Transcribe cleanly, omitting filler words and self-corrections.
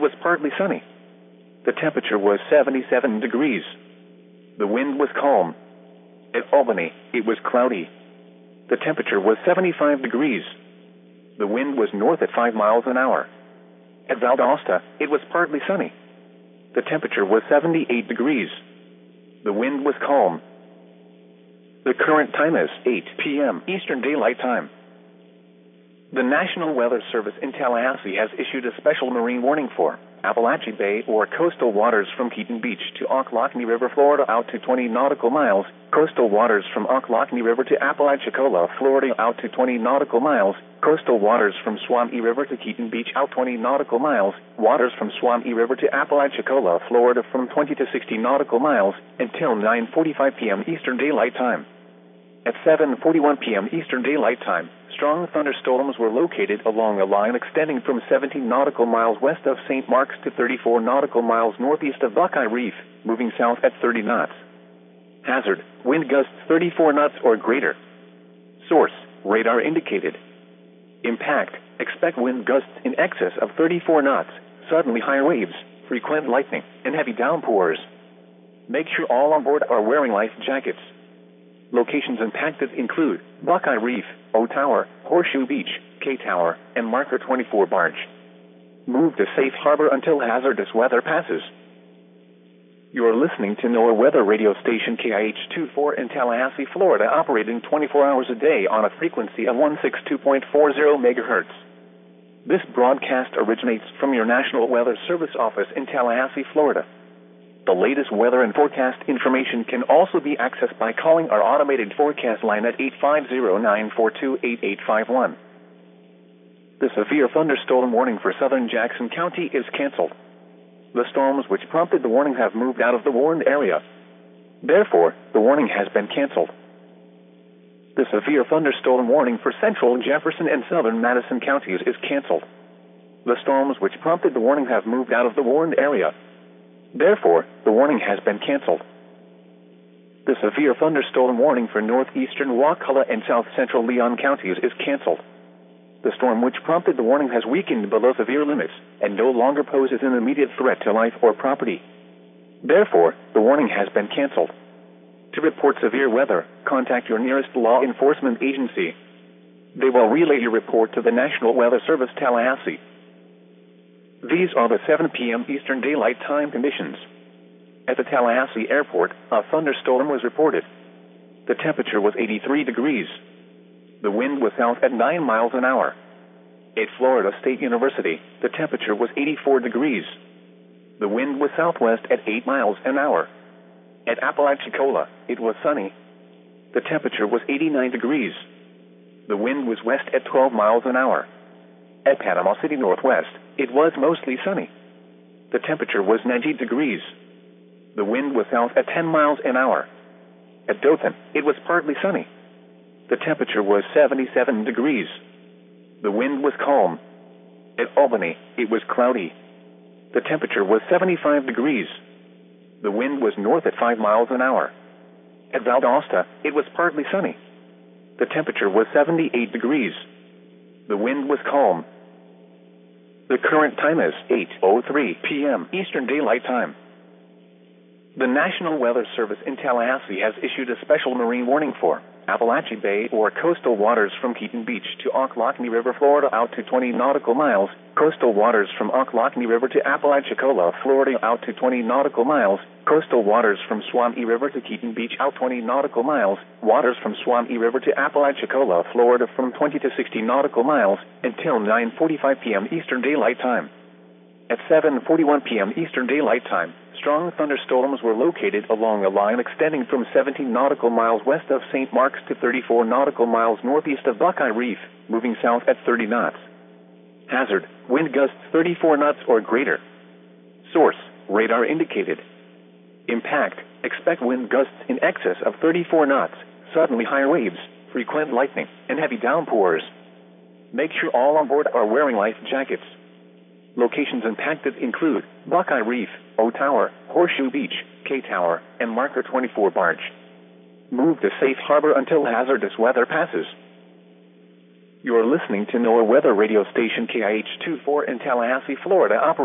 was partly sunny. The temperature was 77 degrees. The wind was calm. At Albany, it was cloudy. The temperature was 75 degrees. The wind was north at 5 miles an hour. At Valdosta, it was partly sunny. The temperature was 78 degrees. The wind was calm. The current time is 8 p.m. Eastern Daylight Time. The National Weather Service in Tallahassee has issued a special marine warning for Apalachee Bay or coastal waters from Keaton Beach to Ocklawahnee River, Florida out to 20 nautical miles, coastal waters from Ocklawahnee River to Apalachicola, Florida out to 20 nautical miles, coastal waters from Swampy River to Keaton Beach out 20 nautical miles, waters from Swampy River to Apalachicola, Florida from 20 to 60 nautical miles, until 9:45 p.m. Eastern Daylight Time. At 7:41 p.m. Eastern Daylight Time, strong thunderstorms were located along a line extending from 17 nautical miles west of St. Mark's to 34 nautical miles northeast of Buckeye Reef, moving south at 30 knots. Hazard, wind gusts 34 knots or greater. Source, radar indicated. Impact, expect wind gusts in excess of 34 knots, suddenly higher waves, frequent lightning, and heavy downpours. Make sure all on board are wearing life jackets. Locations impacted include Buckeye Reef, O Tower, Horseshoe Beach, K Tower, and Marker 24 Barge. Move to safe harbor until hazardous weather passes. You are listening to NOAA weather radio station KIH-24 in Tallahassee, Florida, operating 24 hours a day on a frequency of 162.40 MHz. This broadcast originates from your National Weather Service office in Tallahassee, Florida. The latest weather and forecast information can also be accessed by calling our automated forecast line at 850-942-8851. The severe thunderstorm warning for southern Jackson County is canceled. The storms which prompted the warning have moved out of the warned area. Therefore, the warning has been canceled. The severe thunderstorm warning for central Jefferson and southern Madison counties is canceled. The storms which prompted the warning have moved out of the warned area. Therefore, the warning has been canceled. The severe thunderstorm warning for northeastern Wakulla and south central Leon counties is canceled. The storm which prompted the warning has weakened below severe limits and no longer poses an immediate threat to life or property. Therefore, the warning has been canceled. To report severe weather, contact your nearest law enforcement agency. They will relay your report to the National Weather Service, Tallahassee. These are the 7 p.m. Eastern Daylight Time conditions. At the Tallahassee Airport, a thunderstorm was reported. The temperature was 83 degrees. The wind was south at 9 miles an hour. At Florida State University, the temperature was 84 degrees. The wind was southwest at 8 miles an hour. At Apalachicola, it was sunny. The temperature was 89 degrees. The wind was west at 12 miles an hour. At Panama City Northwest, it was mostly sunny. The temperature was 90 degrees. The wind was south at 10 miles an hour. At Dothan, it was partly sunny. The temperature was 77 degrees. The wind was calm. At Albany, it was cloudy. The temperature was 75 degrees. The wind was north at 5 miles an hour. At Valdosta, it was partly sunny. The temperature was 78 degrees. The wind was calm. The current time is 8:03 p.m. Eastern Daylight Time. The National Weather Service in Tallahassee has issued a special marine warning for Apalachee Bay or coastal waters from Keaton Beach to Ocklawahnee River, Florida out to 20 nautical miles, coastal waters from Ocklawahnee River to Apalachicola, Florida out to 20 nautical miles, coastal waters from Swampy River to Keaton Beach out 20 nautical miles, waters from Swampy River to Apalachicola, Florida from 20 to 60 nautical miles, until 9:45 p.m. Eastern Daylight Time. At 7:41 p.m. Eastern Daylight Time, strong thunderstorms were located along a line extending from 17 nautical miles west of St. Mark's to 34 nautical miles northeast of Buckeye Reef, moving south at 30 knots. Hazard, wind gusts 34 knots or greater. Source, radar indicated. Impact, expect wind gusts in excess of 34 knots, suddenly higher waves, frequent lightning, and heavy downpours. Make sure all on board are wearing life jackets. Locations impacted include Buckeye Reef, O Tower, Horseshoe Beach, K Tower, and Marker 24 Barge. Move to safe harbor until hazardous weather passes. You are listening to NOAA weather radio station KIH-24 in Tallahassee, Florida, operating